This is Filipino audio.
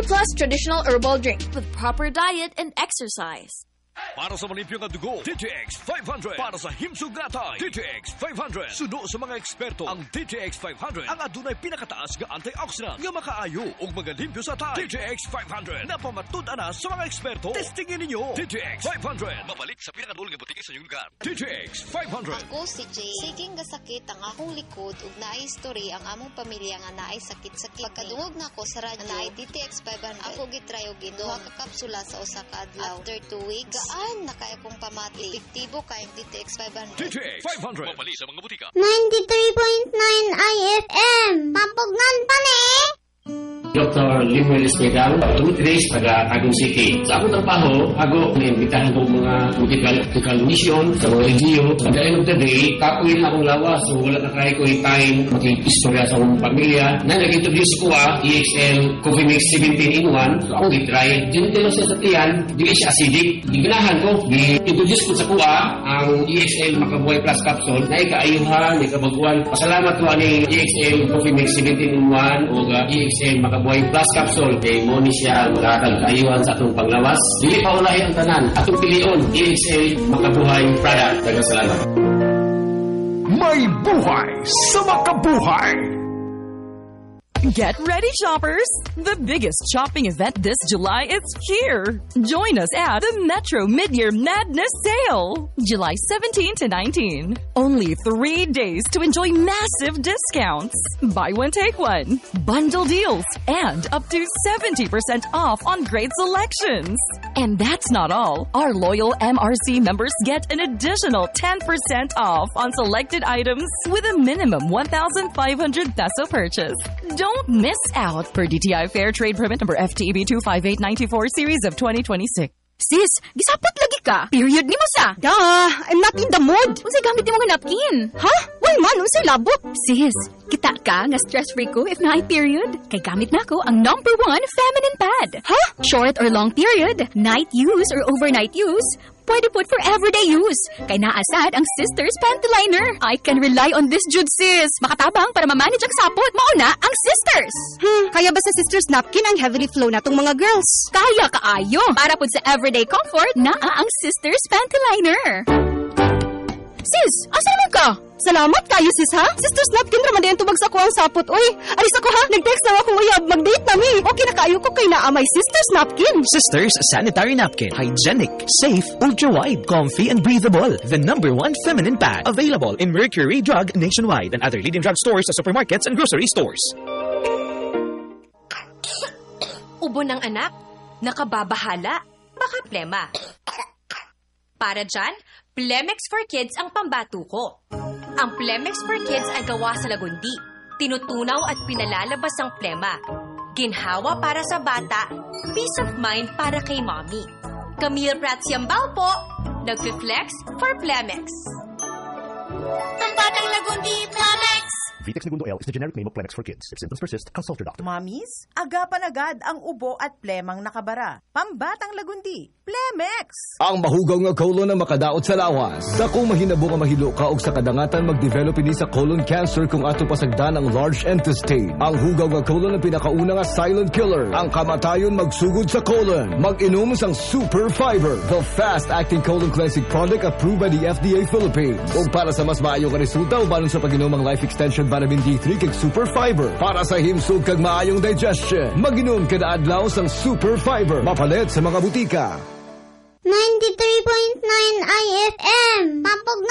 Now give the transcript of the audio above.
Plus traditional herbal drink. With proper diet and exercise. Para sa malimpyong na dugo, DTX 500. Para sa himsog natay, DTX 500. Suno sa mga eksperto, ang DTX 500 ang adunay pinakataas nga antioxidant nga makaayo ug magalimpyo sa tay. DTX 500 napamatud-an na sa mga eksperto. Testingin ninyo. DTX 500. Mabalik sa pinakadulong nga butiki sa inyong lugar. DTX 500. Ako si Jay. Siging gasakit ang akong likod ug naay story ang among pamilya nga naay sakit sa kidney. Pagkadungog nako sa radyo, naay DTX 500. Ako gitry og duha ka kapsula sa usa ka adlaw. After 2 weeks, gaan na kaya kong pamati. Epektibo kayong DTX 500. DTX 500. Mabalik sa mga butika. 93.9 IFM. Pampugnan pa ni! Dr. Limuel Espegal, 2 days taga Tagum City. Sa akong trabaho, ako naimbitahan ko mga political mission sa mga NGO. At the end of the day, kapoy na akong lawas. So wala na kaya ko time mag-istorya sa akong pamilya. Na nag-introduce ko EXL Coffee Mix 17 in 1. So ako gitry. Dinitilo siya sa tiyan, di siya acidic. Giganahan ko, di-introduce ko sa kuha ang EXL Makabuhay Plus Capsule. Na ikaayuhan, ikabaguan. Pasalamat ko ani EXL Coffee Mix 17 in 1 o EXL Makabuhay Plus Capsule kay mo ni siya makakagayuhan sa atong panglawas. Dili pa ulahi ang tanan. Atong pilion, EXL Makabuhay product. Daghang salamat. May buhay sa makabuhay. Get ready, shoppers! The biggest shopping event this July is here. Join us at the Metro Mid-Year Madness Sale, July 17 to 19. Only 3 days to enjoy massive discounts. Buy one, take one. Bundle deals and up to 70% off on great selections. And that's not all. Our loyal MRC members get an additional 10% off on selected items with a minimum 1,500 peso purchase. Don't miss out per DTI Fair Trade Permit number FTEB 25894 series of 2026. Sis, gisapot lagi ka. Period ni mo sa. I'm not in the mood. Unsay gamit nimo nga napkin? Ha? Why man, unsay labot? Sis, kita ka nga stress-free ko if naay period. Kay gamit na ko ang #1 feminine pad. Ha? Short or long period, night use or overnight use, pwede put for everyday use. Kay naasad ang Sisters Panty Liner. I can rely on this jud, sis. Makatabang para ma-manage ang sapot. Mauna ang Sisters. Kaya ba sa Sisters napkin ang heavily flow na tong mga girls? Kaya kaayo. Para pud sa everyday comfort, naa ang Sisters Panty Liner. Sis, asa naman ka? Salamat kayo, sis, ha? Sisters napkin raman din tubag sa ko ang sapot. Uy, alis ako, ha? Nag-text na akong uyab. Mag-date na mi. Okay na kayo ko kay naamay Sisters napkin. Sisters Sanitary Napkin. Hygienic, safe, ultra-wide, comfy, and breathable. The #1 feminine pad. Available in Mercury Drug nationwide and other leading drug stores sa supermarkets and grocery stores. Ubo ng anak, nakababahala, baka plema. Para dyan, Plemex for Kids ang pambatuko. Ang Plemex for Kids ay gawa sa lagundi. Tinutunaw at pinalalabas ang plema. Ginhawa para sa bata, peace of mind para kay mommy. Camille Pratsiambal po, nagfi-flex for Plemex. Pambatang lagundi, Plemex! Vitex Segundo L is the generic name of Plemex for kids. If symptoms persist, consult your doctor. Mommies, agapan agad ang ubo at plemang nakabara. Pambatang lagundi, Plemex! Ang mahugaw nga colon na makadaot sa lawas. Dako mahinabo nga mahilo ka og sa kadangatan mag-develop ini sa colon cancer kung ato pasagdan ang large intestine. Ang hugaw nga colon ang pinakauna nga silent killer. Ang kamatayon magsugod sa colon. Mag-inom sang Super Fiber, the fast-acting colon cleansing product approved by the FDA Philippines. Ug para sa mas maayo nga resulta ubanon sa pag-inom ang life extension vitamin D3 kag Super Fiber. Para sa himsog kag maayong digestion, mag-inom kada adlaw sang Super Fiber. Mapalit sa mga butika. 93.9 IFM. Pampugnan